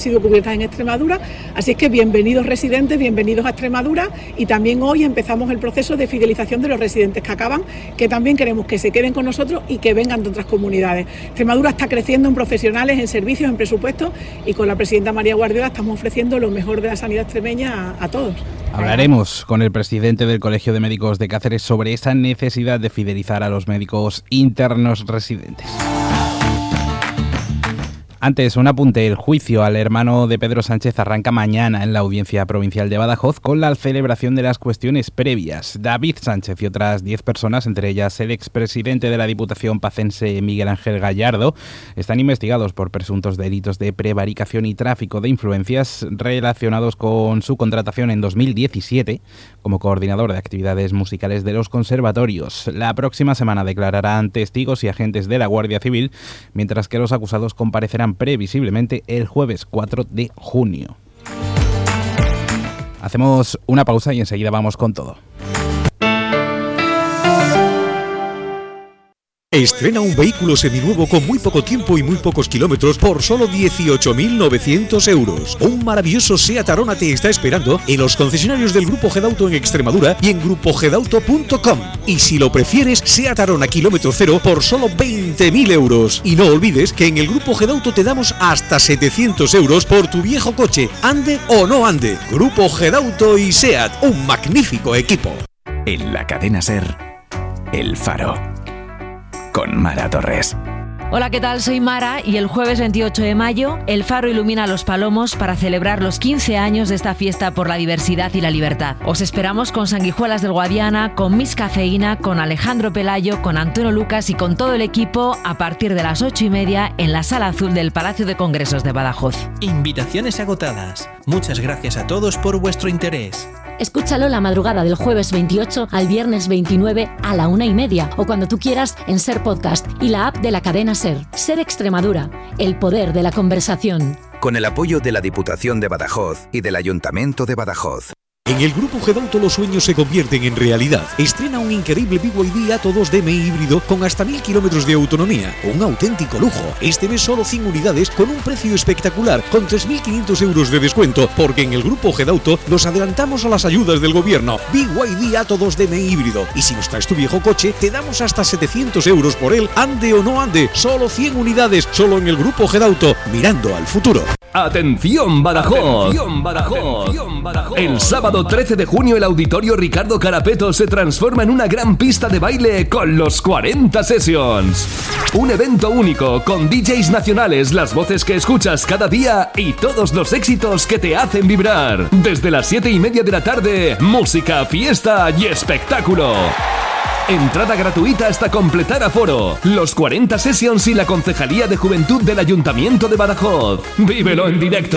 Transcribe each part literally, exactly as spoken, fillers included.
sido cubiertas en Extremadura, así es que bienvenidos residentes, bienvenidos a Extremadura, y también hoy empezamos el proceso de fidelización de los residentes que acaban, que también queremos que se queden con nosotros y que vengan de otras comunidades. Extremadura está creciendo en profesionales, en servicios, en presupuestos, y con la presidenta María Guardiola estamos ofreciendo lo mejor de la sanidad extremeña a, a todos. Hablaremos con el presidente del Colegio de Médicos de Cáceres sobre esa necesidad de fidelizar a los médicos internos residentes. Antes, un apunte. El juicio al hermano de Pedro Sánchez arranca mañana en la Audiencia Provincial de Badajoz con la celebración de las cuestiones previas. David Sánchez y otras diez personas, entre ellas el expresidente de la Diputación pacense Miguel Ángel Gallardo, están investigados por presuntos delitos de prevaricación y tráfico de influencias relacionados con su contratación en dos mil diecisiete como coordinador de actividades musicales de los conservatorios. La próxima semana declararán testigos y agentes de la Guardia Civil, mientras que los acusados comparecerán previsiblemente el jueves cuatro de junio. Hacemos una pausa y enseguida vamos con todo. Estrena un vehículo seminuevo con muy poco tiempo y muy pocos kilómetros por solo dieciocho mil novecientos euros. Un maravilloso SEAT Arona te está esperando en los concesionarios del Grupo Gedauto en Extremadura y en grupo gedauto punto com. Y si lo prefieres, SEAT Arona kilómetro cero por solo veinte mil euros. Y no olvides que en el Grupo Gedauto te damos hasta setecientos euros por tu viejo coche, ande o no ande. Grupo Gedauto y SEAT, un magnífico equipo. En la cadena SER, El Faro, con Mara Torres. Hola, ¿qué tal? Soy Mara y el jueves veintiocho de mayo El Faro ilumina Los Palomos para celebrar los quince años de esta fiesta por la diversidad y la libertad. Os esperamos con Sanguijuelas del Guadiana, con Miss Cafeína, con Alejandro Pelayo, con Antonio Lucas y con todo el equipo a partir de las ocho y media en la Sala Azul del Palacio de Congresos de Badajoz. Invitaciones agotadas. Muchas gracias a todos por vuestro interés. Escúchalo la madrugada del jueves veintiocho al viernes veintinueve a la una y media o cuando tú quieras en SER Podcast y la app de la cadena SER. SER Extremadura, el poder de la conversación. Con el apoyo de la Diputación de Badajoz y del Ayuntamiento de Badajoz. En el Grupo Gedauto los sueños se convierten en realidad. Estrena un increíble B Y D Atto dos D M I híbrido con hasta mil kilómetros de autonomía. Un auténtico lujo. Este mes solo cien unidades con un precio espectacular, con tres mil quinientos euros de descuento, porque en el Grupo Gedauto nos adelantamos a las ayudas del gobierno. B Y D Atto dos D M I híbrido. Y si nos traes tu viejo coche, te damos hasta setecientos euros por él, ande o no ande. Solo cien unidades, solo en el Grupo Gedauto, mirando al futuro. ¡Atención, Badajoz! ¡Atención, Badajoz! ¡Atención, Badajoz! El sábado trece de junio el Auditorio Ricardo Carapeto se transforma en una gran pista de baile con los cuarenta Sessions. Un evento único con D Js nacionales, las voces que escuchas cada día y todos los éxitos que te hacen vibrar. Desde las siete y media de la tarde, música, fiesta y espectáculo. Entrada gratuita hasta completar aforo. Los cuarenta Sessions y la Concejalía de Juventud del Ayuntamiento de Badajoz. ¡Vívelo en directo!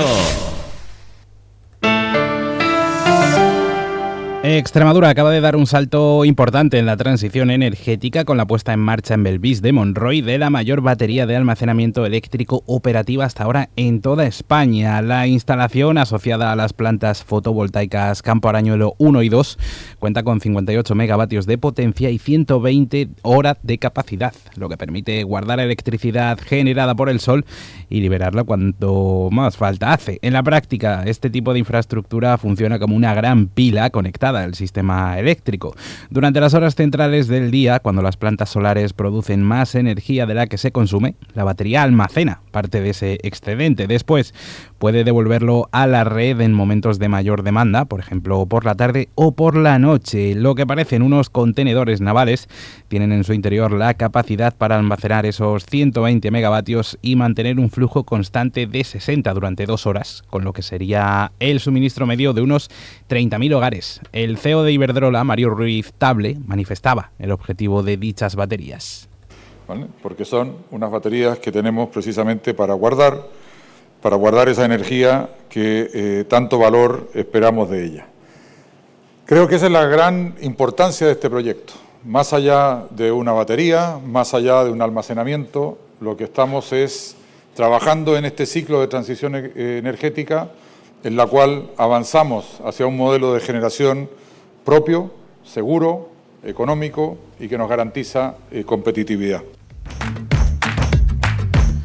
Extremadura acaba de dar un salto importante en la transición energética con la puesta en marcha en Belvís de Monroy de la mayor batería de almacenamiento eléctrico operativa hasta ahora en toda España. La instalación, asociada a las plantas fotovoltaicas Campo Arañuelo uno y dos, cuenta con cincuenta y ocho megavatios de potencia y ciento veinte horas de capacidad, lo que permite guardar electricidad generada por el sol y liberarla cuanto más falta hace. En la práctica, este tipo de infraestructura funciona como una gran pila conectada el sistema eléctrico. Durante las horas centrales del día, cuando las plantas solares producen más energía de la que se consume, la batería almacena parte de ese excedente. Después puede devolverlo a la red en momentos de mayor demanda, por ejemplo por la tarde o por la noche. Lo que parecen unos contenedores navales tienen en su interior la capacidad para almacenar esos ciento veinte megavatios y mantener un flujo constante de sesenta durante dos horas, con lo que sería el suministro medio de unos treinta mil hogares. El C E O de Iberdrola, Mario Ruiz Table, manifestaba el objetivo de dichas baterías. ¿Vale? Porque son unas baterías que tenemos precisamente para guardar, para guardar esa energía que eh, tanto valor esperamos de ella. Creo que esa es la gran importancia de este proyecto. Más allá de una batería, más allá de un almacenamiento, lo que estamos es trabajando en este ciclo de transición energética en la cual avanzamos hacia un modelo de generación propio, seguro, económico y que nos garantiza eh, competitividad.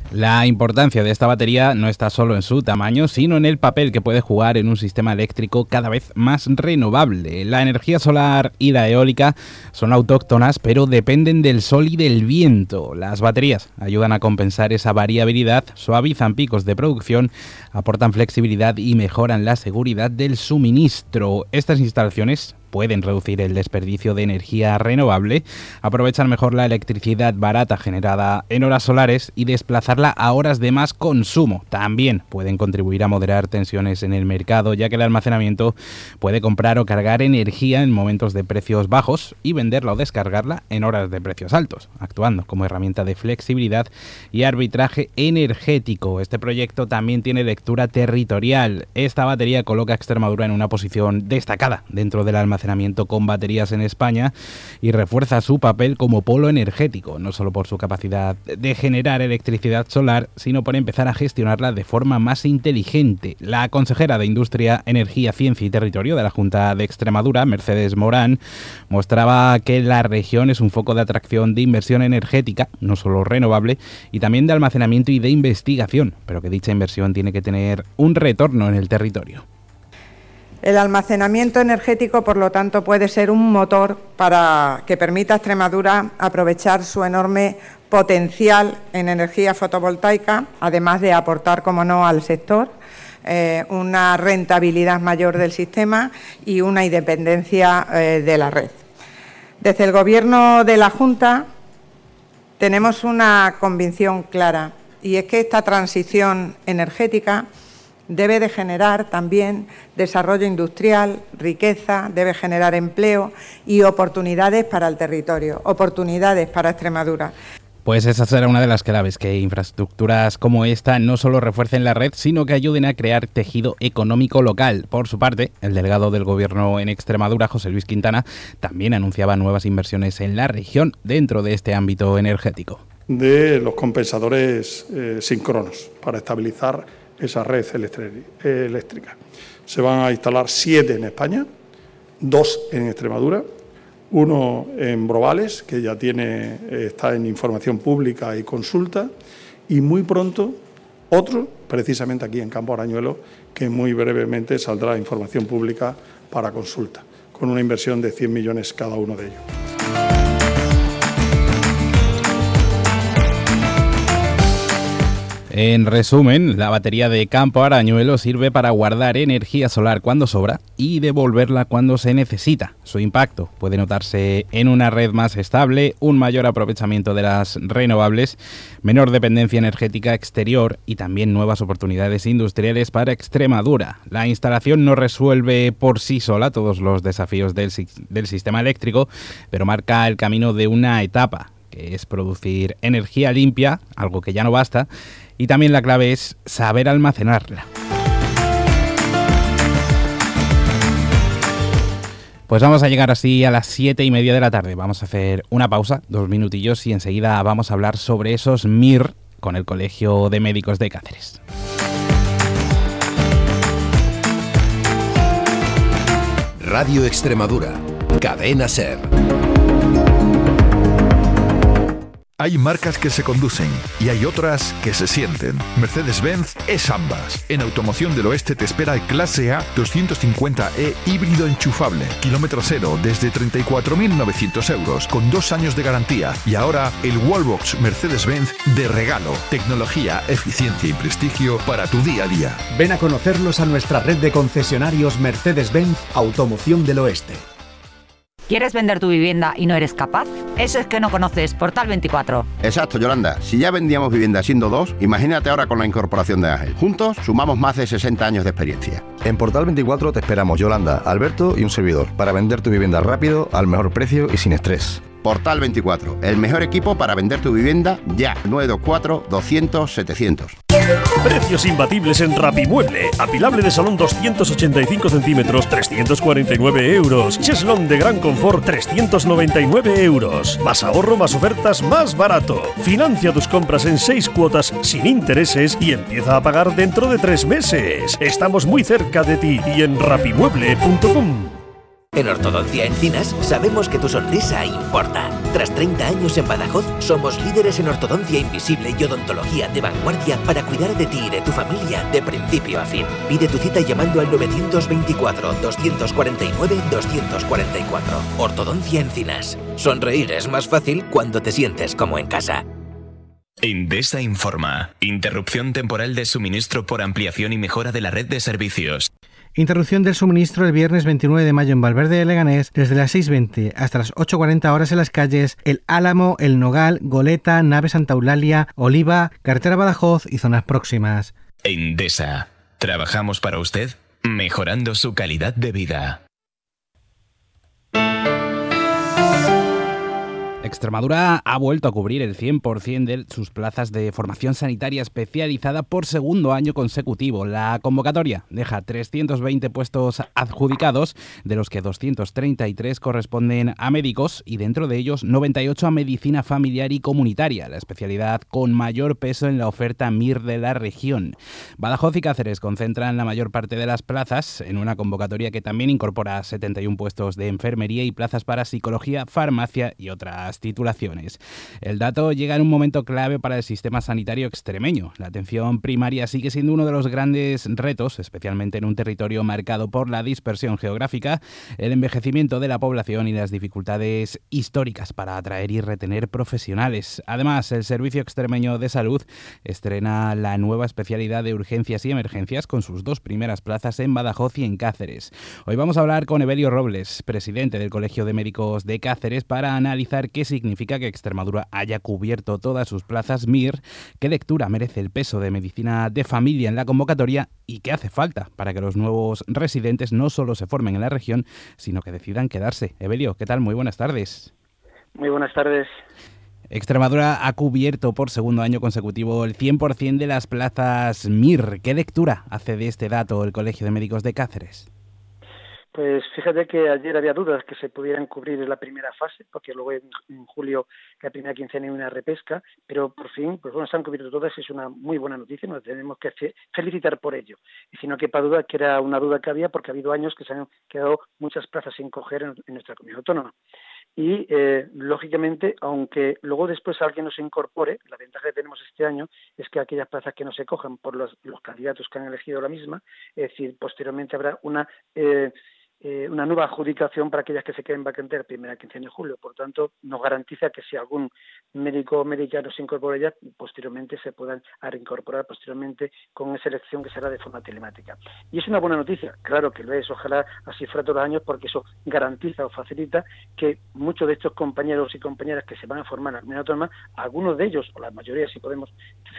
La importancia de esta batería no está solo en su tamaño, sino en el papel que puede jugar en un sistema eléctrico cada vez más renovable. La energía solar y la eólica son autóctonas, pero dependen del sol y del viento. Las baterías ayudan a compensar esa variabilidad, suavizan picos de producción, aportan flexibilidad y mejoran la seguridad del suministro. Estas instalaciones pueden reducir el desperdicio de energía renovable, aprovechar mejor la electricidad barata generada en horas solares y desplazarla a horas de más consumo. También pueden contribuir a moderar tensiones en el mercado, ya que el almacenamiento puede comprar o cargar energía en momentos de precios bajos y venderla o descargarla en horas de precios altos, actuando como herramienta de flexibilidad y arbitraje energético. Este proyecto también tiene lectura territorial. Esta batería coloca a Extremadura en una posición destacada dentro del almacenamiento almacenamiento con baterías en España y refuerza su papel como polo energético, no solo por su capacidad de generar electricidad solar, sino por empezar a gestionarla de forma más inteligente. La consejera de Industria, Energía, Ciencia y Territorio de la Junta de Extremadura, Mercedes Morán, mostraba que la región es un foco de atracción de inversión energética, no solo renovable, y también de almacenamiento y de investigación, pero que dicha inversión tiene que tener un retorno en el territorio. El almacenamiento energético, por lo tanto, puede ser un motor para que permita a Extremadura aprovechar su enorme potencial en energía fotovoltaica, además de aportar, como no, al sector eh, una rentabilidad mayor del sistema y una independencia eh, de la red. Desde el Gobierno de la Junta tenemos una convicción clara, y es que esta transición energética debe de generar también desarrollo industrial, riqueza, debe generar empleo y oportunidades para el territorio, oportunidades para Extremadura. Pues esa será una de las claves, que infraestructuras como esta no solo refuercen la red, sino que ayuden a crear tejido económico local. Por su parte, el delegado del Gobierno en Extremadura, José Luis Quintana, también anunciaba nuevas inversiones en la región dentro de este ámbito energético. De los compensadores eh, síncronos para estabilizar esa red eléctrica. Se van a instalar siete en España, dos en Extremadura, uno en Brovales, que ya tiene, está en información pública y consulta, y muy pronto otro, precisamente aquí en Campo Arañuelo, que muy brevemente saldrá información pública para consulta, con una inversión de cien millones cada uno de ellos. En resumen, la batería de Campo Arañuelo sirve para guardar energía solar cuando sobra y devolverla cuando se necesita. Su impacto puede notarse en una red más estable, un mayor aprovechamiento de las renovables, menor dependencia energética exterior y también nuevas oportunidades industriales para Extremadura. La instalación no resuelve por sí sola todos los desafíos del, del sistema eléctrico, pero marca el camino de una etapa, que es producir energía limpia, algo que ya no basta, y también la clave es saber almacenarla. Pues vamos a llegar así a las siete y media de la tarde. Vamos a hacer una pausa, dos minutillos, y enseguida vamos a hablar sobre esos M I R con el Colegio de Médicos de Cáceres. Radio Extremadura, Cadena SER. Hay marcas que se conducen y hay otras que se sienten. Mercedes-Benz es ambas. En Automoción del Oeste te espera el Clase A doscientos cincuenta E híbrido enchufable. Kilómetro cero desde treinta y cuatro mil novecientos euros con dos años de garantía. Y ahora el Wallbox Mercedes-Benz de regalo. Tecnología, eficiencia y prestigio para tu día a día. Ven a conocerlos a nuestra red de concesionarios Mercedes-Benz Automoción del Oeste. ¿Quieres vender tu vivienda y no eres capaz? Eso es que no conoces Portal veinticuatro. Exacto, Yolanda. Si ya vendíamos vivienda siendo dos, imagínate ahora con la incorporación de Ángel. Juntos sumamos más de sesenta años de experiencia. En Portal veinticuatro te esperamos, Yolanda, Alberto y un servidor, para vender tu vivienda rápido, al mejor precio y sin estrés. Portal veinticuatro, el mejor equipo para vender tu vivienda ya. nueve dos cuatro, doscientos, setecientos. Precios imbatibles en Rapimueble. Apilable de salón doscientos ochenta y cinco centímetros, trescientos cuarenta y nueve euros. Cheslón de gran confort, trescientos noventa y nueve euros. Más ahorro, más ofertas, más barato. Financia tus compras en seis cuotas sin intereses y empieza a pagar dentro de tres meses. Estamos muy cerca de ti y en rapimueble punto com. En Ortodoncia Encinas sabemos que tu sonrisa importa. Tras treinta años en Badajoz, somos líderes en ortodoncia invisible y odontología de vanguardia para cuidar de ti y de tu familia de principio a fin. Pide tu cita llamando al novecientos veinticuatro, doscientos cuarenta y nueve, doscientos cuarenta y cuatro. Ortodoncia Encinas. Sonreír es más fácil cuando te sientes como en casa. Endesa informa. Interrupción temporal de suministro por ampliación y mejora de la red de servicios. Interrupción del suministro el viernes veintinueve de mayo en Valverde de Leganés desde las seis veinte hasta las ocho cuarenta horas en las calles El Álamo, El Nogal, Goleta, Nave Santa Eulalia, Oliva, Carretera Badajoz y zonas próximas. Endesa. Trabajamos para usted, mejorando su calidad de vida. Extremadura ha vuelto a cubrir el cien por ciento de sus plazas de formación sanitaria especializada por segundo año consecutivo. La convocatoria deja trescientos veinte puestos adjudicados, de los que doscientos treinta y tres corresponden a médicos y dentro de ellos noventa y ocho a medicina familiar y comunitaria, la especialidad con mayor peso en la oferta M I R de la región. Badajoz y Cáceres concentran la mayor parte de las plazas en una convocatoria que también incorpora setenta y uno puestos de enfermería y plazas para psicología, farmacia y otras titulaciones. El dato llega en un momento clave para el sistema sanitario extremeño. La atención primaria sigue siendo uno de los grandes retos, especialmente en un territorio marcado por la dispersión geográfica, el envejecimiento de la población y las dificultades históricas para atraer y retener profesionales. Además, el Servicio Extremeño de Salud estrena la nueva especialidad de urgencias y emergencias con sus dos primeras plazas en Badajoz y en Cáceres. Hoy vamos a hablar con Evelio Robles, presidente del Colegio de Médicos de Cáceres, para analizar qué significa que Extremadura haya cubierto todas sus plazas M I R, qué lectura merece el peso de medicina de familia en la convocatoria y qué hace falta para que los nuevos residentes no solo se formen en la región, sino que decidan quedarse. Evelio, ¿qué tal? Muy buenas tardes. Muy buenas tardes. Extremadura ha cubierto por segundo año consecutivo el cien por ciento de las plazas M I R. ¿Qué lectura hace de este dato el Colegio de Médicos de Cáceres? Pues fíjate que ayer había dudas que se pudieran cubrir en la primera fase, porque luego en, en julio la primera quincena hay una repesca, pero por fin, pues bueno, se han cubierto todas, es una muy buena noticia, nos tenemos que felicitar por ello. Y si no quepa duda que era una duda que había, porque ha habido años que se han quedado muchas plazas sin coger en, en nuestra comunidad autónoma. Y, eh, lógicamente, aunque luego después alguien nos incorpore, la ventaja que tenemos este año es que aquellas plazas que no se cojan por los, los candidatos que han elegido la misma, es decir, posteriormente habrá una... Eh, Eh, una nueva adjudicación para aquellas que se queden vacantes la primera quincena de julio. Por tanto, nos garantiza que si algún médico o médica nos incorpora ya, posteriormente se puedan reincorporar posteriormente con esa elección que será de forma telemática. Y es una buena noticia, claro que lo es, ojalá así fuera todos los años, porque eso garantiza o facilita que muchos de estos compañeros y compañeras que se van a formar en la comunidad autónoma, algunos de ellos, o la mayoría si podemos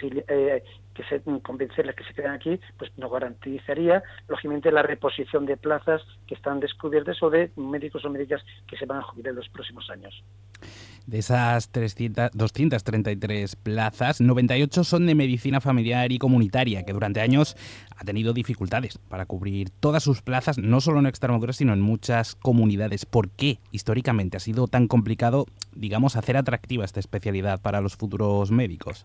eh, que se, convencerles que se queden aquí, pues nos garantizaría, lógicamente, la reposición de plazas que están descubiertas o de médicos o médicas que se van a jubilar en los próximos años. De esas trescientas, doscientas treinta y tres plazas, noventa y ocho son de medicina familiar y comunitaria, que durante años ha tenido dificultades para cubrir todas sus plazas, no solo en Extremadura, sino en muchas comunidades. ¿Por qué históricamente ha sido tan complicado, digamos, hacer atractiva esta especialidad para los futuros médicos?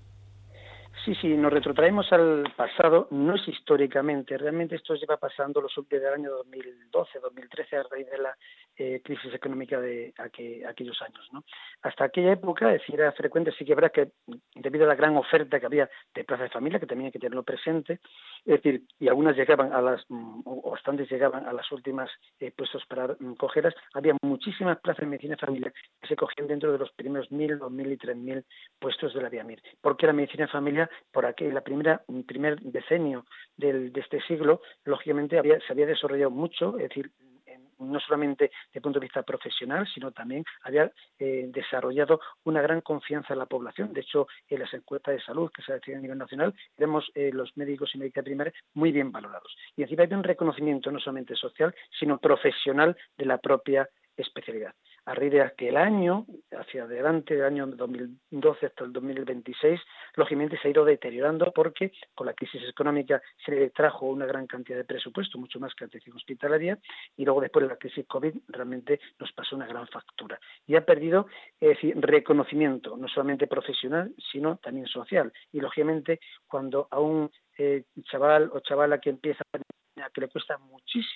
Sí, sí, nos retrotraemos al pasado, no es históricamente, realmente esto lleva pasando los desde el año dos mil doce, dos mil trece, a raíz de la eh, crisis económica de aqu- aquellos años, ¿no? Hasta aquella época, es decir, era frecuente, sí que habrá que, debido a la gran oferta que había de plazas de familia, que también hay que tenerlo presente, es decir, y algunas llegaban a las, o bastantes llegaban a las últimas eh, puestos para mm, cogerlas, había muchísimas plazas de medicina familiar que se cogían dentro de los primeros mil, dos mil y tres mil puestos de la vía M I R. Porque la medicina familiar, por aquí, la primera, primer decenio del, de este siglo, lógicamente había, se había desarrollado mucho, es decir, en, no solamente desde el punto de vista profesional, sino también había eh, desarrollado una gran confianza en la población. De hecho, en las encuestas de salud que se hacen a nivel nacional, vemos eh, los médicos y médicas primarias muy bien valorados. Y encima hay un reconocimiento no solamente social, sino profesional de la propia especialidad. A raíz de aquel año, hacia adelante, del año dos mil doce hasta el dos mil veintiséis, lógicamente se ha ido deteriorando porque con la crisis económica se le trajo una gran cantidad de presupuesto, mucho más que atención hospitalaria, y luego después de la crisis COVID realmente nos pasó una gran factura. Y ha perdido, es decir, reconocimiento, no solamente profesional, sino también social. Y lógicamente cuando a un eh, chaval o chavala que empieza a que le cuesta muchísimo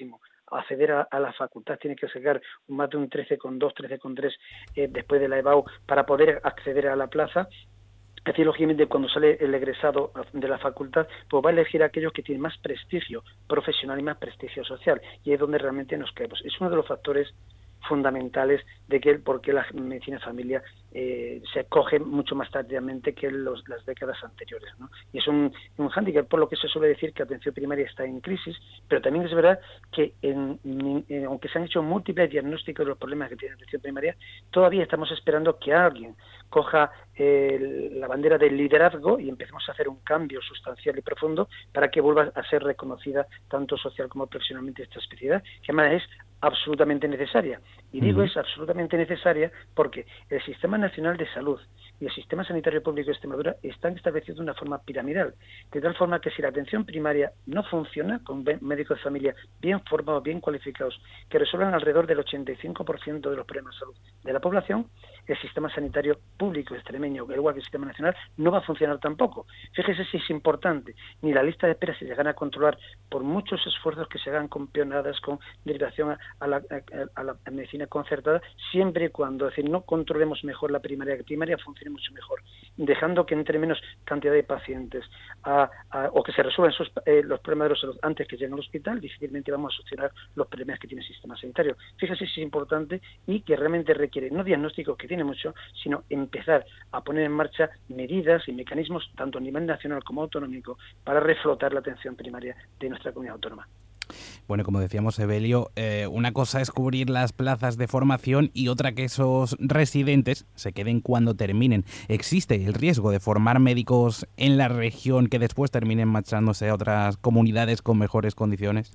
acceder a, a la facultad tiene que sacar más de un trece coma dos, trece coma tres eh, después de la EBAU para poder acceder a la plaza. Es decir, lógicamente, cuando sale el egresado de la facultad, pues va a elegir a aquellos que tienen más prestigio profesional y más prestigio social, y es donde realmente nos quedamos. Es uno de los factores fundamentales de que por qué la medicina de familia eh, se acoge mucho más tardíamente que los, las décadas anteriores, ¿no? Y es un, un hándicap, por lo que se suele decir que la atención primaria está en crisis, pero también es verdad que en, en, aunque se han hecho múltiples diagnósticos de los problemas que tiene la atención primaria, todavía estamos esperando que alguien coja eh, la bandera del liderazgo y empecemos a hacer un cambio sustancial y profundo para que vuelva a ser reconocida tanto social como profesionalmente esta especialidad, que además es absolutamente necesaria. Y digo, uh-huh. es absolutamente necesaria porque el Sistema Nacional de Salud y el Sistema Sanitario Público de Extremadura están establecidos de una forma piramidal, de tal forma que si la atención primaria no funciona, con médicos de familia bien formados, bien cualificados, que resuelvan alrededor del ochenta y cinco por ciento de los problemas de salud de la población, el sistema sanitario público extremeño, igual que el sistema nacional, no va a funcionar tampoco. Fíjese si es importante, ni la lista de espera se llegan a controlar por muchos esfuerzos que se hagan con pionadas, con derivación a, a, la, a, a la medicina concertada, siempre y cuando, es decir, no controlemos mejor la primaria, que primaria funcione mucho mejor, dejando que entre menos cantidad de pacientes a, a, o que se resuelvan sus, eh, los problemas de la salud antes que lleguen al hospital, difícilmente vamos a solucionar los problemas que tiene el sistema sanitario. Fíjese si es importante y que realmente requiere no diagnósticos, que tiene mucho, sino empezar a poner en marcha medidas y mecanismos tanto a nivel nacional como autonómico para reflotar la atención primaria de nuestra comunidad autónoma. Bueno, como decíamos, Evelio, eh, una cosa es cubrir las plazas de formación y otra que esos residentes se queden cuando terminen. ¿Existe el riesgo de formar médicos en la región que después terminen marchándose a otras comunidades con mejores condiciones?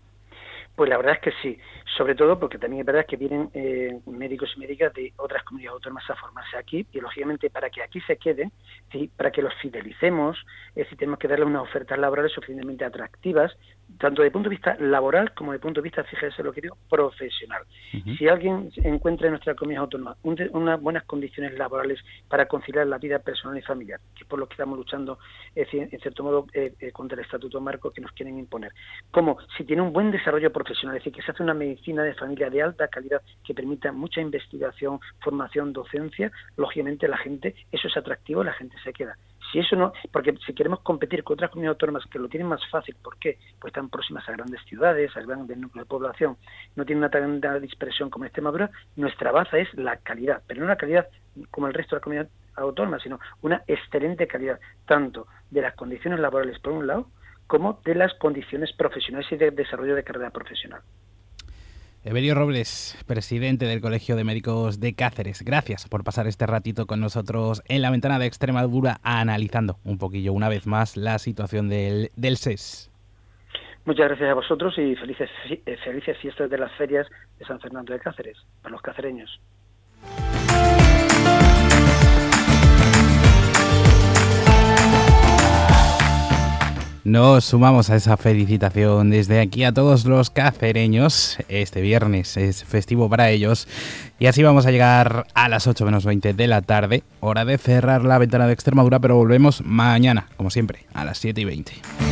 Pues la verdad es que sí, sobre todo porque también es verdad que vienen eh, médicos y médicas de otras comunidades autónomas a formarse aquí, y lógicamente para que aquí se queden, ¿sí? Para que los fidelicemos, es decir, tenemos que darle unas ofertas laborales suficientemente atractivas, tanto desde el punto de vista laboral como desde el punto de vista, fíjese lo que digo, profesional. Uh-huh. Si alguien encuentra en nuestra comunidad autónoma un de, unas buenas condiciones laborales para conciliar la vida personal y familiar, que es por lo que estamos luchando, es decir, en cierto modo, eh, eh, contra el Estatuto Marco que nos quieren imponer, como si tiene un buen desarrollo profesional, es decir, que se hace una medicina de familia de alta calidad que permita mucha investigación, formación, docencia, lógicamente la gente, eso es atractivo, la gente se queda. Si eso no, porque si queremos competir con otras comunidades autónomas que lo tienen más fácil, ¿por qué? Pues están próximas a grandes ciudades, a grandes núcleos de población, no tienen una tan gran dispersión como Extremadura, nuestra base es la calidad, pero no una calidad como el resto de la comunidad autónoma, sino una excelente calidad, tanto de las condiciones laborales por un lado, como de las condiciones profesionales y de desarrollo de carrera profesional. Evelio Robles, presidente del Colegio de Médicos de Cáceres, gracias por pasar este ratito con nosotros en la ventana de Extremadura, analizando un poquillo una vez más la situación del, del S E S. Muchas gracias a vosotros y felices, felices fiestas de las ferias de San Fernando de Cáceres, para los cacereños. Nos sumamos a esa felicitación desde aquí a todos los cacereños. Este viernes es festivo para ellos. Y así vamos a llegar a las ocho menos veinte de la tarde. Hora de cerrar la ventana de Extremadura, pero volvemos mañana, como siempre, a las siete y veinte.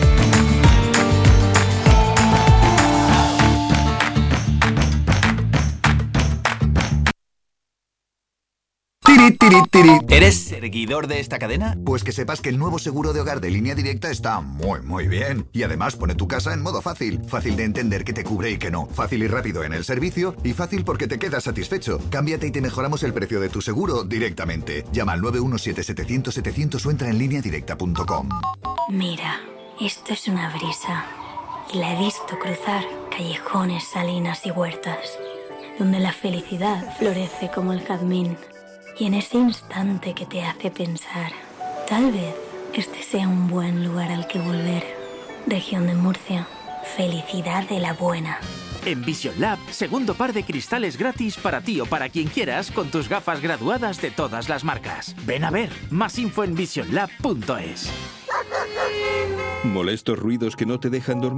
Tiri, tiri, tiri. ¿Eres seguidor de esta cadena? Pues que sepas que el nuevo seguro de hogar de Línea Directa está muy, muy bien. Y además pone tu casa en modo fácil. Fácil de entender qué te cubre y qué no. Fácil y rápido en el servicio. Y fácil porque te quedas satisfecho. Cámbiate y te mejoramos el precio de tu seguro directamente. Llama al nueve uno siete, setecientos, setecientos o entra en línea directa punto com. Mira, esto es una brisa. Y la he visto cruzar callejones, salinas y huertas, donde la felicidad florece como el jazmín. Y en ese instante que te hace pensar, tal vez este sea un buen lugar al que volver. Región de Murcia, felicidad de la buena. En Vision Lab, segundo par de cristales gratis para ti o para quien quieras con tus gafas graduadas de todas las marcas. Ven a ver, más info en vision lab punto es. ¿Molestos ruidos que no te dejan dormir?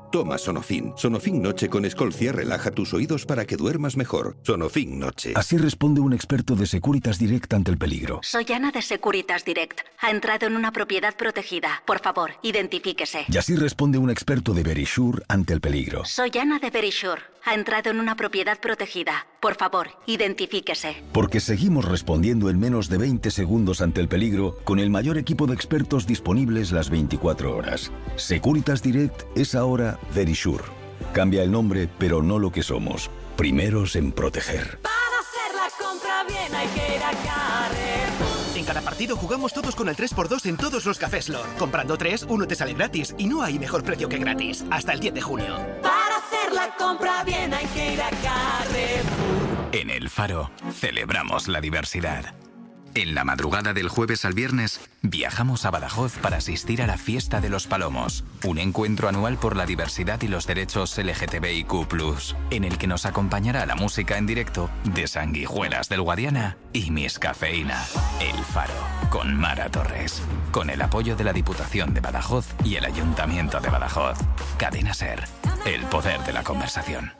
Toma Sonofin. Sonofin Noche con Escolcia relaja tus oídos para que duermas mejor. Sonofin Noche. Así responde un experto de Securitas Direct ante el peligro. Soy Ana de Securitas Direct. Ha entrado en una propiedad protegida. Por favor, identifíquese. Y así responde un experto de Verisure ante el peligro. Soy Ana de Verisure. Ha entrado en una propiedad protegida. Por favor, identifíquese. Porque seguimos respondiendo en menos de veinte segundos ante el peligro con el mayor equipo de expertos disponibles las veinticuatro horas. Securitas Direct es ahora Verisure. Cambia el nombre, pero no lo que somos. Primeros en proteger. Para hacer la compra bien hay que ir a Carrefour. En cada partido jugamos todos con el tres por dos en todos los cafés Lord. Comprando tres, uno te sale gratis. Y no hay mejor precio que gratis. Hasta el diez de junio. Para hacer la compra bien hay que ir a Carrefour. En El Faro celebramos la diversidad. En la madrugada del jueves al viernes, viajamos a Badajoz para asistir a la Fiesta de los Palomos, un encuentro anual por la diversidad y los derechos L G T B I Q plus, en el que nos acompañará la música en directo de Sanguijuelas del Guadiana y Miss Cafeína. El Faro, con Mara Torres, con el apoyo de la Diputación de Badajoz y el Ayuntamiento de Badajoz. Cadena SER, el poder de la conversación.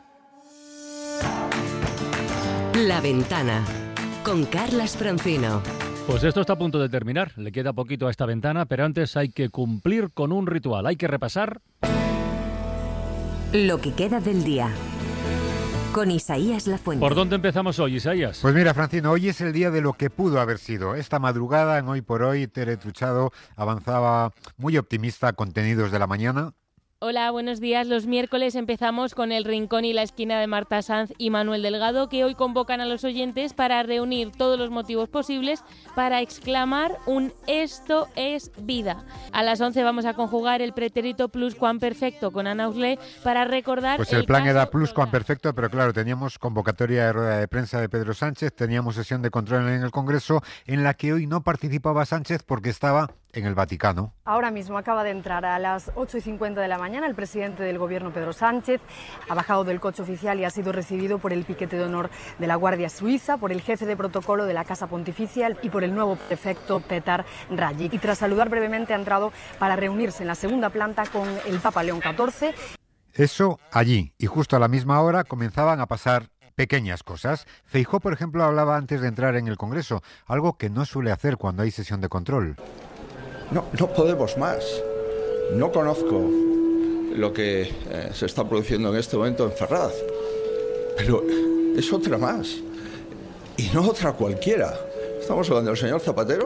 La Ventana, con Carlas Francino. Pues esto está a punto de terminar, le queda poquito a esta ventana, pero antes hay que cumplir con un ritual, hay que repasar lo que queda del día. Con Isaías Lafuente. ¿Por dónde empezamos hoy, Isaías? Pues mira, Francino, hoy es el día de lo que pudo haber sido. Esta madrugada, en Hoy por Hoy, Tere Truchado avanzaba muy optimista, contenidos de la mañana. Hola, buenos días. Los miércoles empezamos con El Rincón y la Esquina de Marta Sanz y Manuel Delgado, que hoy convocan a los oyentes para reunir todos los motivos posibles para exclamar un «Esto es vida». A las once vamos a conjugar el pretérito pluscuamperfecto con Ana Auslé para recordar... Pues el, el plan era pluscuamperfecto, pero claro, teníamos convocatoria de rueda de prensa de Pedro Sánchez, teníamos sesión de control en el Congreso, en la que hoy no participaba Sánchez porque estaba en el Vaticano. Ahora mismo acaba de entrar a las ocho y cincuenta de la mañana el presidente del Gobierno, Pedro Sánchez. Ha bajado del coche oficial y ha sido recibido por el piquete de honor de la Guardia Suiza, por el jefe de protocolo de la Casa Pontificia y por el nuevo prefecto Petar Raggi. Y tras saludar brevemente ha entrado para reunirse en la segunda planta con el Papa León catorce. Eso allí, y justo a la misma hora comenzaban a pasar pequeñas cosas. Feijóo, por ejemplo, hablaba antes de entrar en el Congreso, algo que no suele hacer cuando hay sesión de control. No, no podemos más. No conozco lo que eh, se está produciendo en este momento en Ferraz, pero es otra más, y no otra cualquiera. Estamos hablando del señor Zapatero,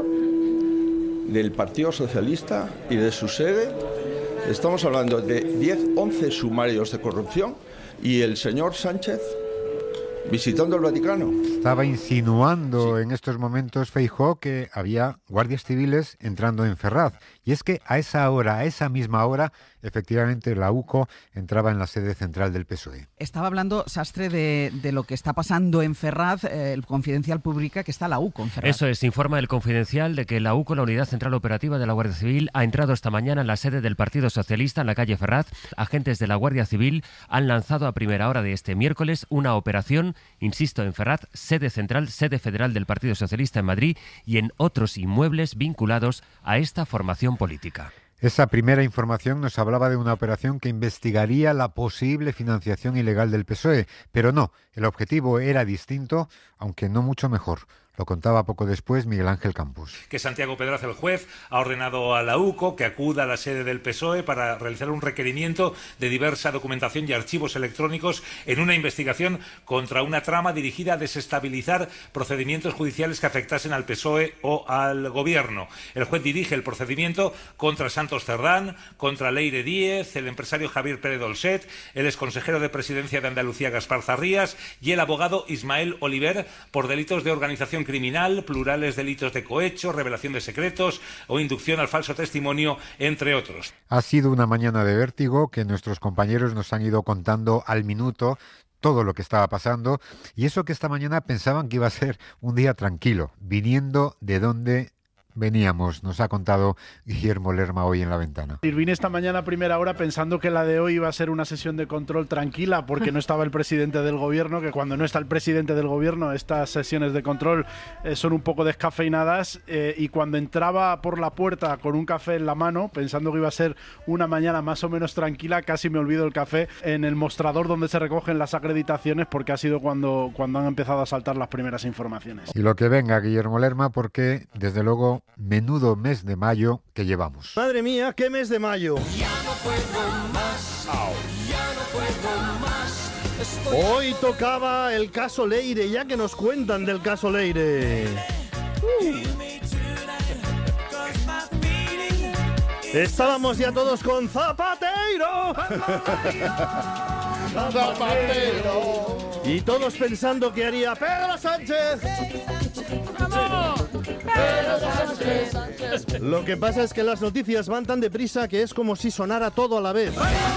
del Partido Socialista y de su sede. Estamos hablando de diez, once sumarios de corrupción y el señor Sánchez visitando el Vaticano. Estaba insinuando sí. en estos momentos Feijóo que había guardias civiles entrando en Ferraz. Y es que a esa hora, a esa misma hora, efectivamente la U C O entraba en la sede central del P S O E. Estaba hablando, Sastre, de, de lo que está pasando en Ferraz. Eh, el Confidencial publica que está la U C O en Ferraz. Eso es, informa el Confidencial de que la U C O, la Unidad Central Operativa de la Guardia Civil, ha entrado esta mañana en la sede del Partido Socialista en la calle Ferraz. Agentes de la Guardia Civil han lanzado a primera hora de este miércoles una operación, insisto, en Ferraz, sede central, sede federal del Partido Socialista en Madrid y en otros inmuebles vinculados a esta formación política. Esa primera información nos hablaba de una operación que investigaría la posible financiación ilegal del P S O E, pero no, el objetivo era distinto, aunque no mucho mejor. Lo contaba poco después Miguel Ángel Campos. Que Santiago Pedraza, el juez, ha ordenado a la U C O que acuda a la sede del P S O E para realizar un requerimiento de diversa documentación y archivos electrónicos en una investigación contra una trama dirigida a desestabilizar procedimientos judiciales que afectasen al P S O E o al Gobierno. El juez dirige el procedimiento contra Santos Cerdán, contra Leire Díez, el empresario Javier Pérez Dolcet, el exconsejero de Presidencia de Andalucía Gaspar Zarrías y el abogado Ismael Oliver por delitos de organización criminal, plurales delitos de cohecho, revelación de secretos o inducción al falso testimonio, entre otros. Ha sido una mañana de vértigo que nuestros compañeros nos han ido contando al minuto todo lo que estaba pasando, y eso que esta mañana pensaban que iba a ser un día tranquilo, viniendo de donde veníamos, nos ha contado Guillermo Lerma hoy en La Ventana. Vine esta mañana a primera hora pensando que la de hoy iba a ser una sesión de control tranquila porque no estaba el presidente del gobierno, que cuando no está el presidente del gobierno estas sesiones de control eh, son un poco descafeinadas, eh, y cuando entraba por la puerta con un café en la mano pensando que iba a ser una mañana más o menos tranquila, casi me olvido el café en el mostrador donde se recogen las acreditaciones porque ha sido cuando, cuando han empezado a saltar las primeras informaciones. Y lo que venga, Guillermo Lerma, porque desde luego menudo mes de mayo que llevamos. Madre mía, qué mes de mayo. Ya no puedo más, ya no puedo más. Estoy... Hoy tocaba el caso Leire, ya que nos cuentan del caso Leire. Uh. Estábamos ya todos con Zapatero. Zapatero. Y todos pensando que haría Pedro Sánchez. Pedro Sánchez. Lo que pasa es que las noticias van tan deprisa que es como si sonara todo a la vez.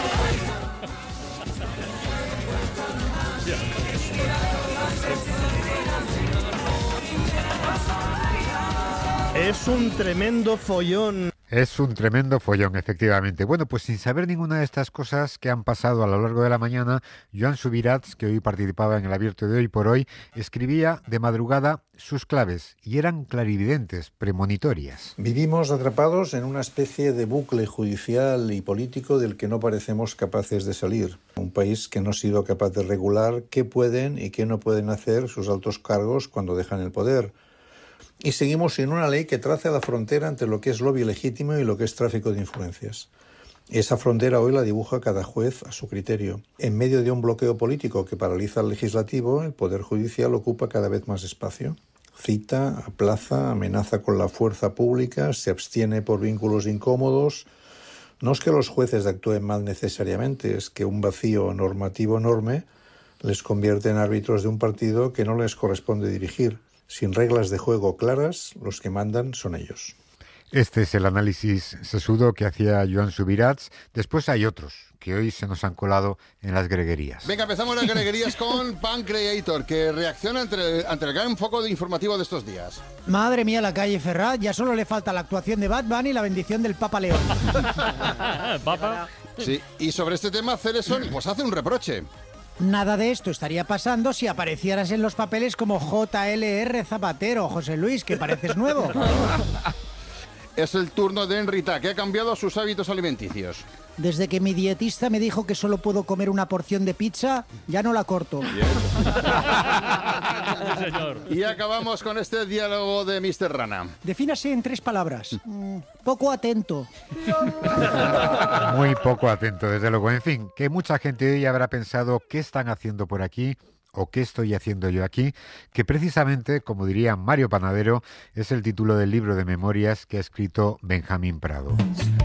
Es un tremendo follón. Es un tremendo follón, efectivamente. Bueno, pues sin saber ninguna de estas cosas que han pasado a lo largo de la mañana, Joan Subirats, que hoy participaba en el abierto de Hoy por Hoy, escribía de madrugada sus claves, y eran clarividentes, premonitorias. Vivimos atrapados en una especie de bucle judicial y político del que no parecemos capaces de salir. Un país que no ha sido capaz de regular qué pueden y qué no pueden hacer sus altos cargos cuando dejan el poder. Y seguimos sin una ley que trace la frontera entre lo que es lobby legítimo y lo que es tráfico de influencias. Esa frontera hoy la dibuja cada juez a su criterio. En medio de un bloqueo político que paraliza al legislativo, el Poder Judicial ocupa cada vez más espacio. Cita, aplaza, amenaza con la fuerza pública, se abstiene por vínculos incómodos. No es que los jueces actúen mal necesariamente, es que un vacío normativo enorme les convierte en árbitros de un partido que no les corresponde dirigir. Sin reglas de juego claras, los que mandan son ellos. Este es el análisis sesudo que hacía Joan Subirats. Después hay otros que hoy se nos han colado en las greguerías. Venga, empezamos las greguerías con Pancreator, que reacciona ante el, ante el gran foco de informativo de estos días. Madre mía, la calle Ferraz, ya solo le falta la actuación de Bad Bunny y la bendición del Papa León. ¿Papa? Sí, y sobre este tema, Cereson pues hace un reproche. Nada de esto estaría pasando si aparecieras en los papeles como J L R Zapatero, José Luis, que pareces nuevo. Es el turno de Enrita, que ha cambiado sus hábitos alimenticios. Desde que mi dietista me dijo que solo puedo comer una porción de pizza, ya no la corto. Y acabamos con este diálogo de mister Rana. Defínase en tres palabras. Mm, poco atento. Muy poco atento, desde luego. En fin, que mucha gente hoy habrá pensado qué están haciendo por aquí o qué estoy haciendo yo aquí, que precisamente, como diría Mario Panadero, es el título del libro de memorias que ha escrito Benjamín Prado.